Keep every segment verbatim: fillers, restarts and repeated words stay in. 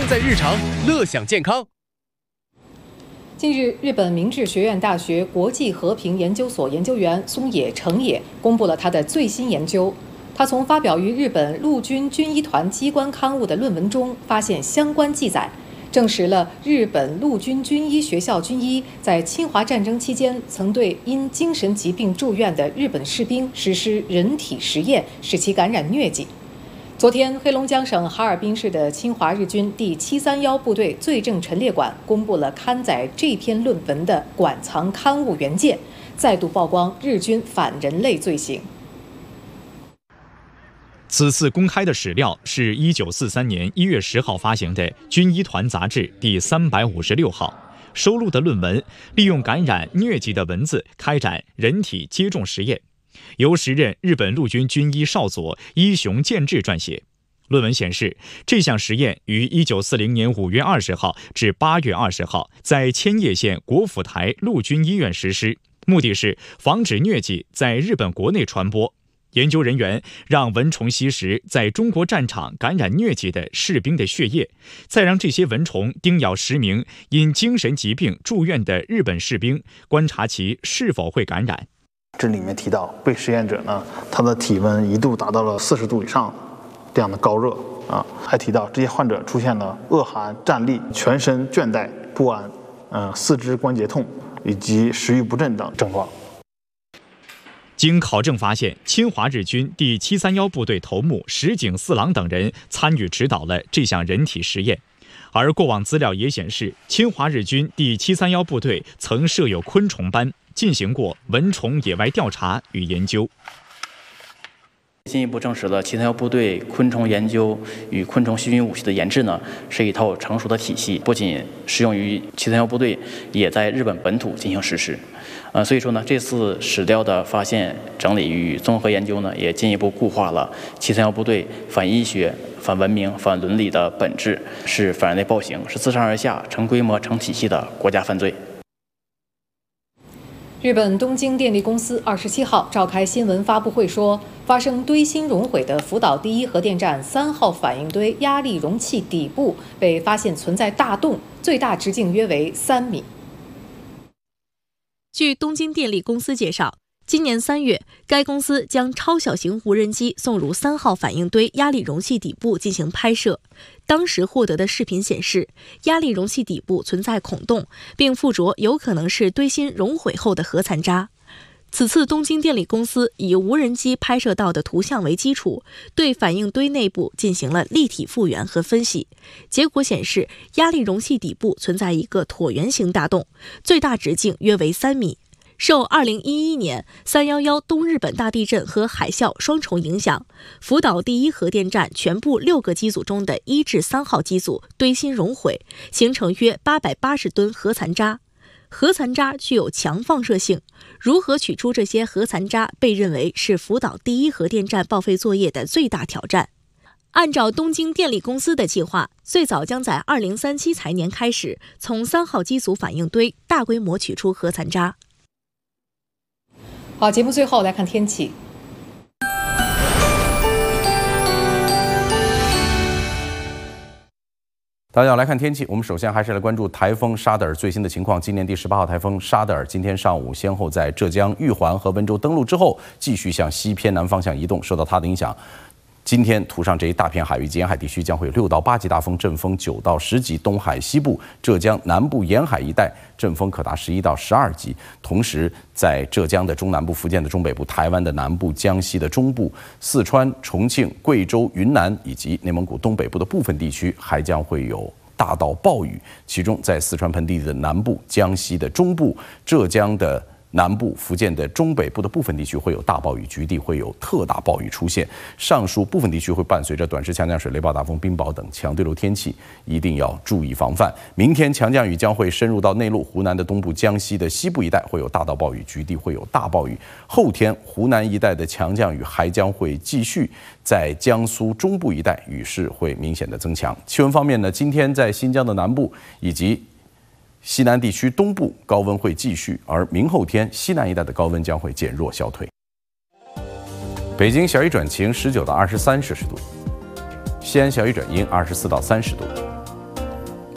正在日常，乐享健康。 近日，日本明治学院大学国际和平研究所研究员松野诚也公布了他的最新研究。他从发表于日本陆军军医团机关刊物的论文中发现相关记载，证实了日本陆军军医学校军医在侵华战争期间曾对因精神疾病住院的日本士兵实施人体实验，使其感染疟疾。昨天，黑龙江省哈尔滨市的侵华日军第七三一部队罪证陈列馆公布了刊载这篇论文的馆藏刊物原件，再度曝光日军反人类罪行。 此次公开的史料是一九四三年一月十号发行的《军医团》杂志第三百五十六号，收录的论文利用感染疟疾的蚊子开展人体接种实验，由时任日本陆军军医少佐伊雄健治撰写。论文显示，这项实验于一九四零年五月二十号至八月二十号在千叶县国府台陆军医院实施，目的是防止疟疾在日本国内传播。研究人员让蚊虫吸食在中国战场感染疟疾的士兵的血液，再让这些蚊虫叮咬十名因精神疾病住院的日本士兵，观察其是否会感染。 这里面提到，被实验者呢，他的体温一度达到了四十度以上这样的高热啊，还提到这些患者出现了恶寒、战栗、全身倦怠、不安、嗯、呃、四肢关节痛以及食欲不振等症状。 经考证发现，侵华日军第七三一部队头目石井四郎等人参与指导了这项人体实验。而过往资料也显示，侵华日军第七三一部队曾设有昆虫班，进行过蚊虫野外调查与研究。 进一步证实了七三一部队昆虫研究与昆虫细菌武器的研制呢，是一套成熟的体系，不仅适用于七三一部队，也在日本本土进行实施。呃，所以说呢，这次史料的发现、整理与综合研究呢，也进一步固化了七三一部队反医学、反文明、反伦理的本质，是反人类暴行，是自上而下、成规模、成体系的国家犯罪。 日本东京电力公司二十七号召开新闻发布会说，发生堆芯熔毁的福岛第一核电站三号反应堆压力容器底部被发现存在大洞，最大直径约为三米。 据东京电力公司介绍，今年三月，该公司将超小型无人机送入三号反应堆压力容器底部进行拍摄。当时获得的视频显示，压力容器底部存在孔洞，并附着有可能是堆芯熔毁后的核残渣。此次东京电力公司以无人机拍摄到的图像为基础，对反应堆内部进行了立体复原和分析。结果显示，压力容器底部存在一个椭圆形大洞，最大直径约为三米。受二零一一年三一一东日本大地震和海啸双重影响，福岛第一核电站全部六个机组中的一至三号机组堆芯熔毁，形成约八百八十吨核残渣。核残渣具有强放射性，如何取出这些核残渣被认为是福岛第一核电站报废作业的最大挑战。按照东京电力公司的计划，最早将在二零三七财年开始从三号机组反应堆大规模取出核残渣。 好，节目最后来看天气。 大家好，来看天气。我们首先还是来关注台风沙德尔最新的情况。今年第十八号台风沙德尔今天上午先后在浙江玉环和温州登陆之后，继续向西偏南方向移动。受到它的影响，今天图上这一大片海域及沿海地区将会有六到八级大风，阵风九到十级。东海西部、浙江南部沿海一带阵风可达十一到十二级。同时，在浙江的中南部、福建的中北部、台湾的南部、江西的中部、四川、重庆、贵州、云南以及内蒙古东北部的部分地区还将会有大到暴雨。其中，在四川盆地的南部、江西的中部、浙江的南部、福建的中北部的部分地区会有大暴雨，局地会有特大暴雨出现。上述部分地区会伴随着短时强降水、雷暴、大风、冰雹等强对流天气，一定要注意防范。明天强降雨将会深入到内陆，湖南的东部、江西的西部一带会有大到暴雨，局地会有大暴雨。后天湖南一带的强降雨还将会继续，在江苏中部一带雨势会明显的增强。气温方面呢，今天在新疆的南部以及西南地区东部高温会继续，而明后天西南一带的高温将会减弱消退。北京小雨转晴，十九到二十三摄氏度；西安小雨转阴，二十四到三十度；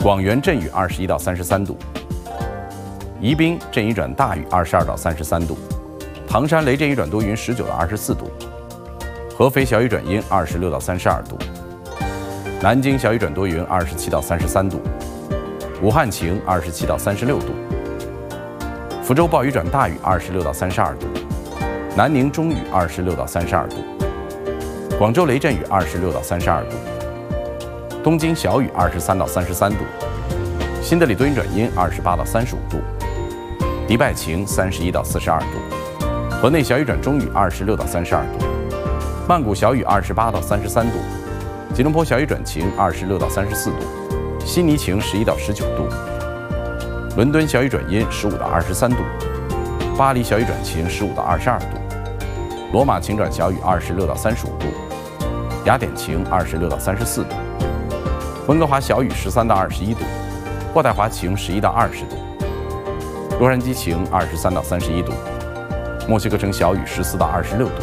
广元阵雨二十一到三十三度，宜宾阵雨转大雨二十二到三十三度，唐山雷阵雨转多云十九到二十四度，合肥小雨转阴二十六到三十二度，南京小雨转多云二十七到三十三度，武汉晴二十七到三十六度，福州暴雨转大雨二十六到三十二度，南宁中雨二十六到三十二度，广州雷阵雨二十六到三十二度，东京小雨二十三到三十三度，新德里多云转阴二十八到三十五度，迪拜晴三十一到四十二度，河内小雨转中雨二十六到三十二度，曼谷小雨二十八到三十三度，吉隆坡小雨转晴二十六到三十四度，悉尼晴十一到十九度，伦敦小雨转阴十五到二十三度，巴黎小雨转晴十五到二十二度，罗马晴转小雨二十六到三十五度，雅典晴二十六到三十四度，温哥华小雨十三到二十一度，渥太华晴十一到二十度，洛杉矶晴二十三到三十一度，墨西哥城小雨十四到二十六度。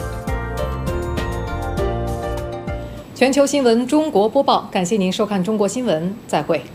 全球新闻中国播报，感谢您收看中国新闻，再会。